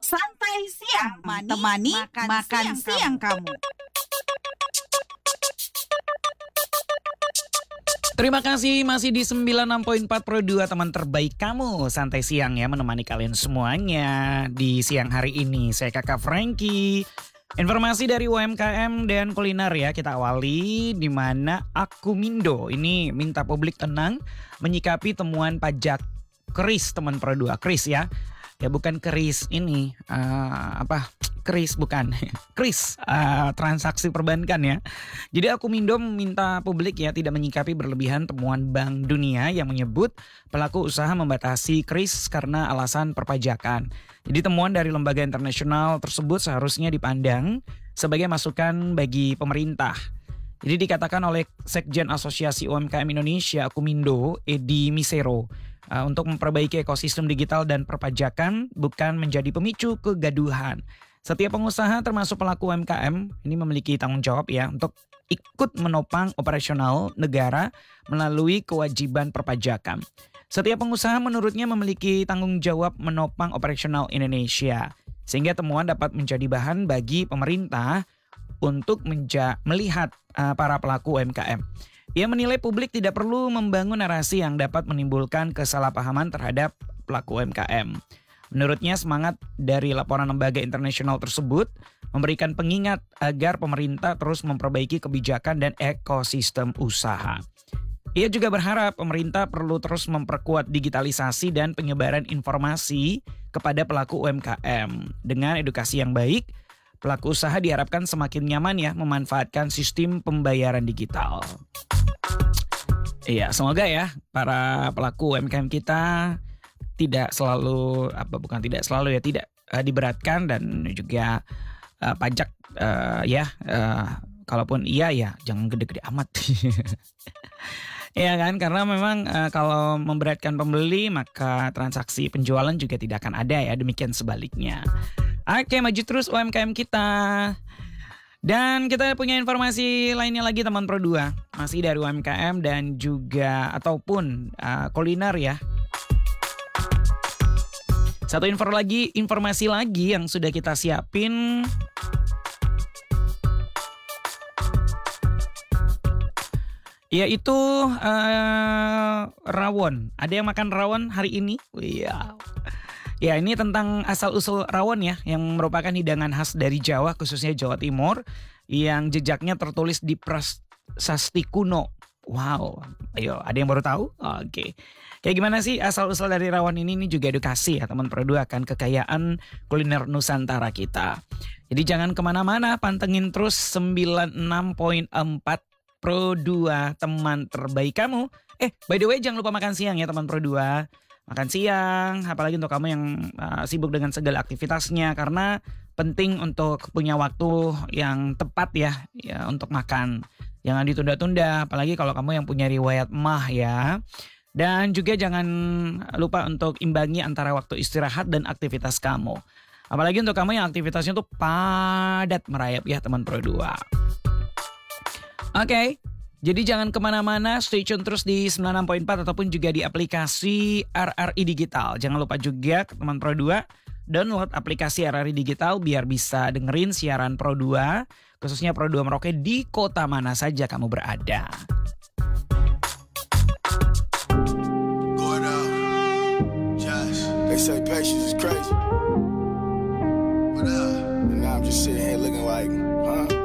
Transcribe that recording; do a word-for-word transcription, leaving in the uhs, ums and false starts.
Santai siang, temani makan, makan siang, siang kamu. Terima kasih masih di sembilan puluh enam koma empat Pro dua, teman terbaik kamu. Santai siang ya, menemani kalian semuanya di siang hari ini. Saya Kakak Frankie. Informasi dari U M K M dan kuliner ya, kita awali di mana Akumindo ini minta publik tenang menyikapi temuan pajak keris, teman Pro dua. Keris ya. Ya bukan keris ini uh, apa keris bukan keris uh, transaksi perbankan ya. Jadi Akumindo meminta publik ya tidak menyikapi berlebihan temuan Bank Dunia yang menyebut pelaku usaha membatasi keris karena alasan perpajakan. Jadi temuan dari lembaga internasional tersebut seharusnya dipandang sebagai masukan bagi pemerintah. Jadi dikatakan oleh Sekjen Asosiasi U M K M Indonesia Akumindo, Edi Misero, uh, untuk memperbaiki ekosistem digital dan perpajakan bukan menjadi pemicu kegaduhan. Setiap pengusaha termasuk pelaku U M K M ini memiliki tanggung jawab ya untuk ikut menopang operasional negara melalui kewajiban perpajakan. Setiap pengusaha menurutnya memiliki tanggung jawab menopang operasional Indonesia, sehingga temuan dapat menjadi bahan bagi pemerintah untuk menja- melihat uh, para pelaku U M K M. Ia menilai publik tidak perlu membangun narasi yang dapat menimbulkan kesalahpahaman terhadap pelaku U M K M. Menurutnya semangat dari laporan lembaga internasional tersebut memberikan pengingat agar pemerintah terus memperbaiki kebijakan dan ekosistem usaha. Ia juga berharap pemerintah perlu terus memperkuat digitalisasi dan penyebaran informasi kepada pelaku U M K M. Dengan edukasi yang baik, pelaku usaha diharapkan semakin nyaman ya memanfaatkan sistem pembayaran digital. Iya, semoga ya para pelaku U M K M kita tidak selalu apa bukan tidak selalu ya tidak uh, diberatkan dan juga uh, pajak uh, ya uh, kalaupun iya ya jangan gede-gede amat. Ya kan, karena memang uh, kalau memberatkan pembeli maka transaksi penjualan juga tidak akan ada ya, demikian sebaliknya. Oke, maju terus U M K M kita. Dan kita punya informasi lainnya lagi teman Pro dua, masih dari U M K M dan juga ataupun uh, kuliner ya. Satu info lagi, informasi lagi yang sudah kita siapin. Yaitu uh, rawon. Ada yang makan rawon hari ini? Iya. Ya, ini tentang asal-usul rawon ya, yang merupakan hidangan khas dari Jawa, khususnya Jawa Timur, yang jejaknya tertulis di prasasti kuno. Wow, ayo ada yang baru tahu? Oke. Kayak gimana sih asal-usul dari rawon ini? Ini juga edukasi ya teman Pro dua akan kekayaan kuliner Nusantara kita. Jadi jangan kemana-mana, pantengin terus sembilan puluh enam koma empat Pro dua, teman terbaik kamu. Eh, by the way jangan lupa makan siang ya teman Pro dua. Makan siang, apalagi untuk kamu yang uh, sibuk dengan segala aktivitasnya, karena penting untuk punya waktu yang tepat ya, ya untuk makan. Jangan ditunda-tunda, apalagi kalau kamu yang punya riwayat mah ya. Dan juga jangan lupa untuk imbangi antara waktu istirahat dan aktivitas kamu. Apalagi untuk kamu yang aktivitasnya tuh padat merayap ya teman Pro dua. Oke, okay, jadi jangan kemana-mana, stay tune terus di sembilan puluh enam koma empat ataupun juga di aplikasi R R I Digital. Jangan lupa juga teman Pro dua, download aplikasi R R I Digital biar bisa dengerin siaran Pro dua, khususnya Pro dua Merauke di kota mana saja kamu berada. They say patience is crazy. What up? And now I'm just sitting here looking like, huh?